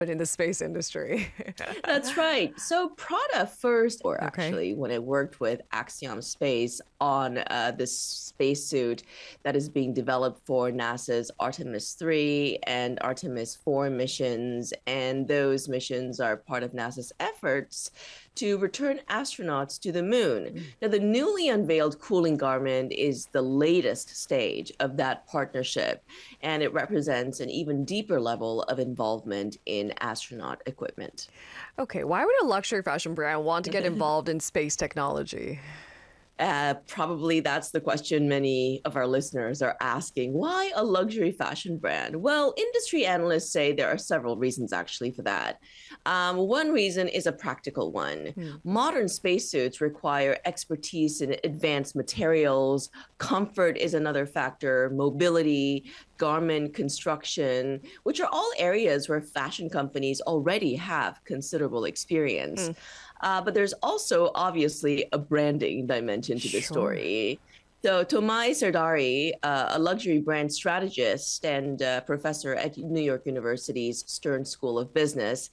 but in the space industry. That's right. So Prada first, or Okay. actually, when it worked with Axiom Space on this spacesuit that is being developed for NASA's Artemis 3 and Artemis 4 missions. And those missions are part of NASA's efforts to return astronauts to the moon. Mm. Now, the newly unveiled cooling garment is the latest stage of that partnership, and it represents an even deeper level of involvement in astronaut equipment. Okay, why would a luxury fashion brand want to get involved in space technology? Probably that's the question many of our listeners are asking. Why a luxury fashion brand? Well, industry analysts say there are several reasons actually for that. One reason is a practical one. Hmm. Modern spacesuits require expertise in advanced materials. Comfort is another factor, mobility, garment construction, which are all areas where fashion companies already have considerable experience. Hmm. But there's also obviously a branding dimension to the Sure. story. So Tomai Serdari, a luxury brand strategist and professor at New York University's Stern School of Business,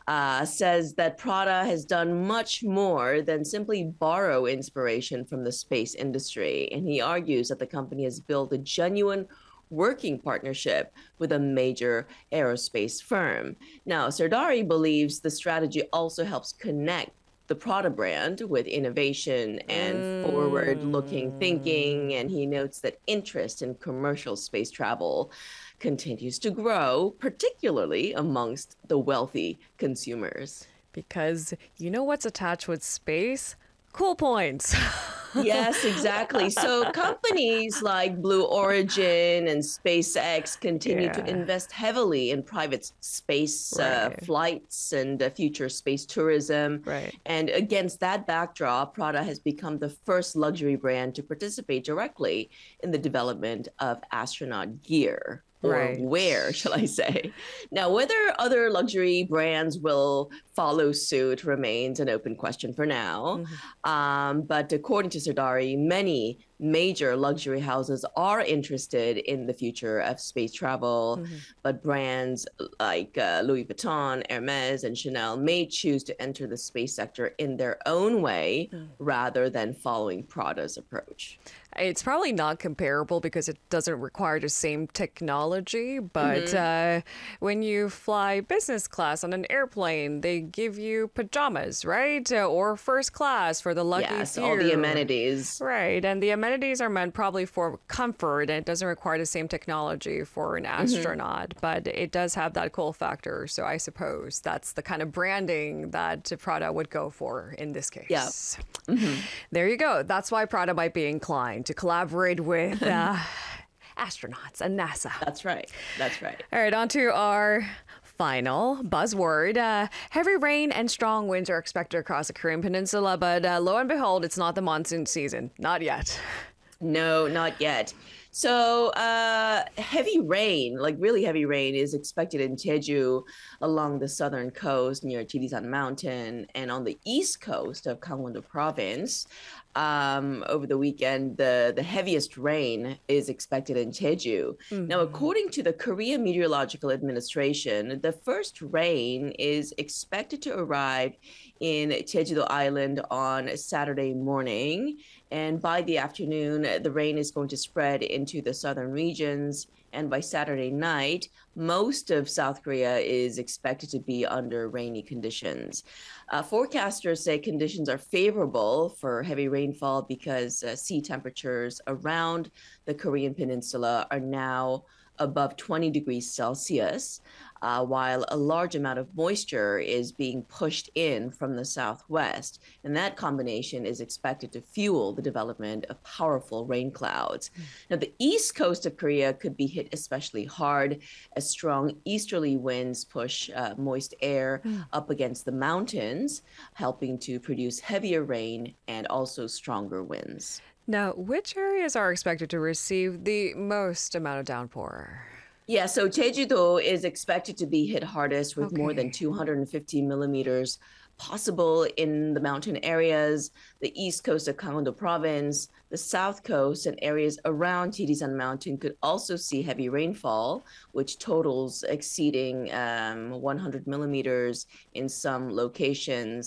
says that Prada has done much more than simply borrow inspiration from the space industry. And he argues that the company has built a genuine working partnership with a major aerospace firm. Now, Serdari believes the strategy also helps connect the Prada brand with innovation and forward looking thinking. Mm. And he notes that interest in commercial space travel continues to grow, particularly amongst the wealthy consumers. Because you know what's attached with space? Cool points. Yes, exactly. So companies like Blue Origin and SpaceX continue to Yeah, invest heavily in private space right, flights and future space tourism. right, And against that backdrop, Prada has become the first luxury brand to participate directly in the development of astronaut gear. Or wear, shall right. I say. Now, whether other luxury brands will follow suit remains an open question for now. Mhm. But according to Sardari, many major luxury houses are interested in the future of space travel, Mhm. but brands like Louis Vuitton, Hermes, and Chanel may choose to enter the space sector in their own way Mm. rather than following Prada's approach. It's probably not comparable because it doesn't require the same technology, but Mm-hmm. when you fly business class on an airplane, they give you pajamas, right? Or first class for the lucky Yes, all the few. amenities. Right, and the amenities are meant probably for comfort, and it doesn't require the same technology for an Mm-hmm. astronaut, but it does have that cool factor. So I suppose that's the kind of branding that Prada would go for in this Yeah. case. Mm-hmm. There you go. That's why Prada might be inclined to collaborate with astronauts and NASA. That's right. That's right. All right, on to our final buzzword. Heavy rain and strong winds are expected across the Korean Peninsula, but lo and behold, it's not the monsoon season. Not yet. No, not yet. So, heavy rain, like really heavy rain, is expected in Jeju along the southern coast near Jirisan Mountain and on the east coast of Gangwon-do Province. Over the weekend, the heaviest rain is expected in Jeju. Now, Mhm. according to the Korea Meteorological Administration, the first rain is expected to arrive in Jeju Island on Saturday morning. And by the afternoon, the rain is going to spread into the southern regions. And by Saturday night, most of South Korea is expected to be under rainy conditions. Forecasters say conditions are favorable for heavy rainfall because sea temperatures around the Korean Peninsula are now above 20 degrees Celsius, while a large amount of moisture is being pushed in from the southwest. And that combination is expected to fuel the development of powerful rain clouds. Now, the east coast of Korea could be hit especially hard as strong easterly winds push moist air up against the mountains, helping to produce heavier rain and also stronger winds. Now, which areas are expected to receive the most amount of downpour? Yeah, so Jeju-do is expected to be hit hardest with more than Okay. 250 millimeters possible in the mountain areas, the east coast of Gangwon-do province, the south coast, and areas around Jirishan Mountain could also see heavy rainfall, which totals exceeding 100 millimeters in some locations.